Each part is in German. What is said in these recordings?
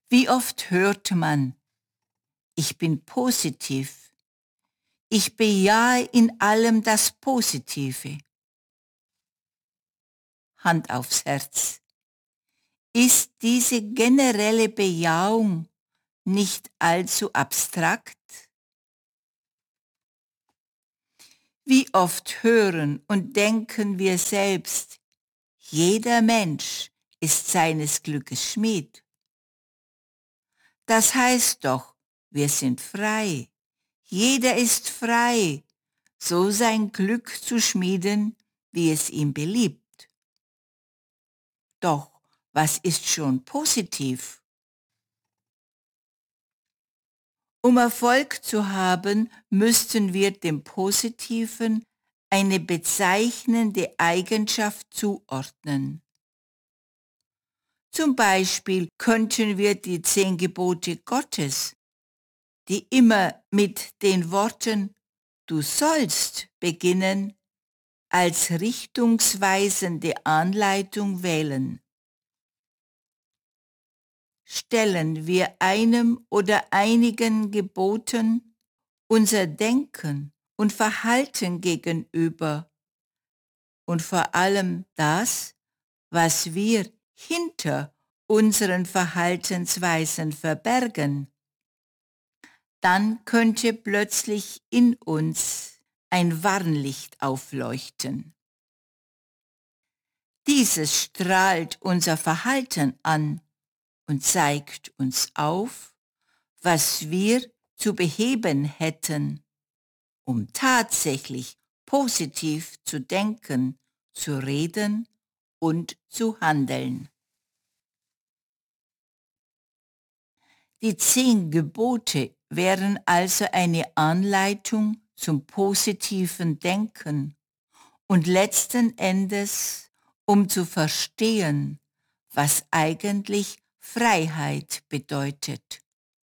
Wie oft hört man, ich bin positiv, ich bejahe in allem das Positive. Hand aufs Herz. Ist diese generelle Bejahung nicht allzu abstrakt? Wie oft hören und denken wir selbst, jeder Mensch ist seines Glückes Schmied. Das heißt doch, wir sind frei. Jeder ist frei, so sein Glück zu schmieden, wie es ihm beliebt. Doch, was ist schon positiv? Um Erfolg zu haben, müssten wir dem Positiven eine bezeichnende Eigenschaft zuordnen. Zum Beispiel könnten wir die 10 Gebote Gottes, die immer mit den Worten „Du sollst“ beginnen, als richtungsweisende Anleitung wählen. Stellen wir einem oder einigen Geboten unser Denken und Verhalten gegenüber und vor allem das, was wir hinter unseren Verhaltensweisen verbergen, dann könnte plötzlich in uns ein Warnlicht aufleuchten. Dieses strahlt unser Verhalten an und zeigt uns auf, was wir zu beheben hätten, um tatsächlich positiv zu denken, zu reden und zu handeln. Die 10 Gebote wären also eine Anleitung zum positiven Denken und letzten Endes, um zu verstehen, was eigentlich Freiheit bedeutet.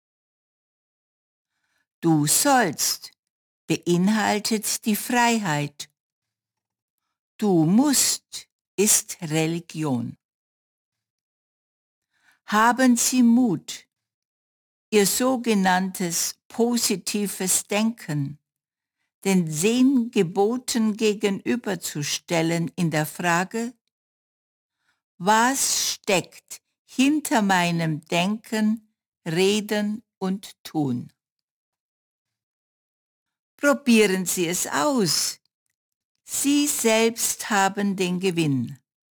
Du sollst beinhaltet die Freiheit. Du musst ist Religion. Haben Sie Mut, Ihr sogenanntes positives Denken den 10 Geboten gegenüberzustellen in der Frage, was steckt hinter meinem Denken, Reden und Tun? Probieren Sie es aus. Sie selbst haben den Gewinn.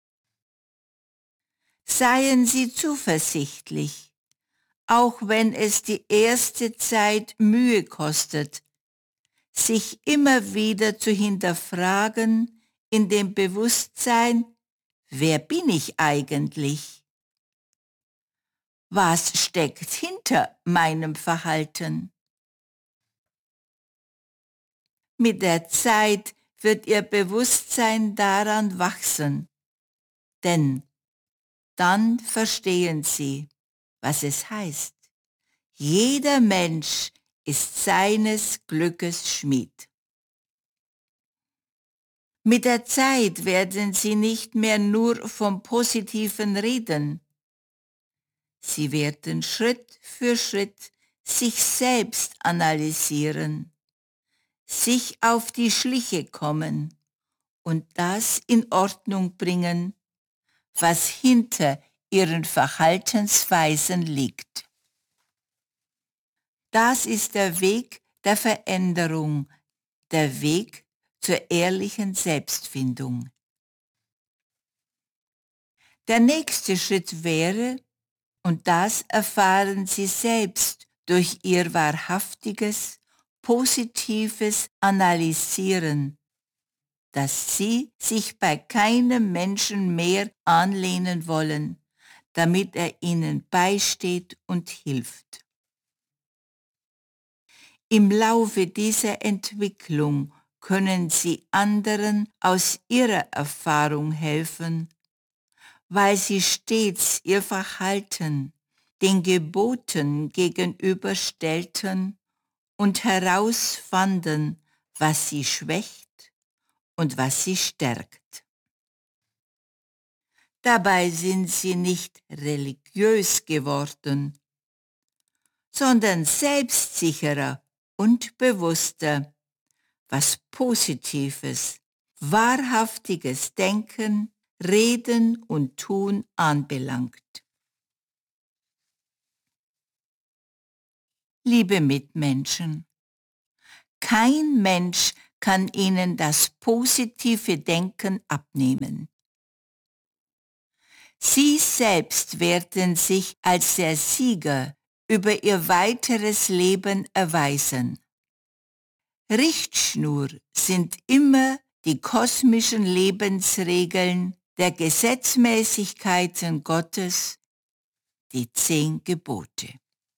Seien Sie zuversichtlich, auch wenn es die erste Zeit Mühe kostet, sich immer wieder zu hinterfragen in dem Bewusstsein, wer bin ich eigentlich? Was steckt hinter meinem Verhalten? Mit der Zeit wird Ihr Bewusstsein daran wachsen, denn dann verstehen Sie, was es heißt. Jeder Mensch ist seines Glückes Schmied. Mit der Zeit werden Sie nicht mehr nur vom Positiven reden. Sie werden Schritt für Schritt sich selbst analysieren, sich auf die Schliche kommen und das in Ordnung bringen, was hinter Ihren Verhaltensweisen liegt. Das ist der Weg der Veränderung, der Weg zur ehrlichen Selbstfindung. Der nächste Schritt wäre, und das erfahren Sie selbst durch Ihr wahrhaftiges, positives Analysieren, dass Sie sich bei keinem Menschen mehr anlehnen wollen, damit er Ihnen beisteht und hilft. Im Laufe dieser Entwicklung können Sie anderen aus Ihrer Erfahrung helfen, weil Sie stets Ihr Verhalten den Geboten gegenüberstellten und herausfanden, was Sie schwächt und was Sie stärkt. Dabei sind Sie nicht religiös geworden, sondern selbstsicherer und bewusster, was positives, wahrhaftiges Denken, Reden und Tun anbelangt. Liebe Mitmenschen, kein Mensch kann Ihnen das positive Denken abnehmen. Sie selbst werden sich als der Sieger über Ihr weiteres Leben erweisen. Richtschnur sind immer die kosmischen Lebensregeln der Gesetzmäßigkeiten Gottes, die 10 Gebote.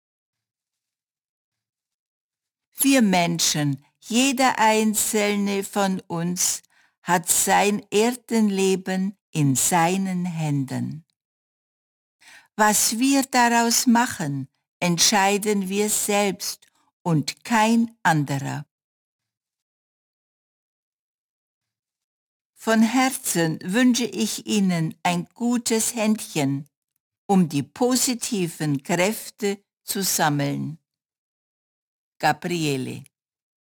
Wir Menschen, jeder einzelne von uns, hat sein Erdenleben in seinen Händen. Was wir daraus machen, entscheiden wir selbst und kein anderer. Von Herzen wünsche ich Ihnen ein gutes Händchen, um die positiven Kräfte zu sammeln. Gabriele.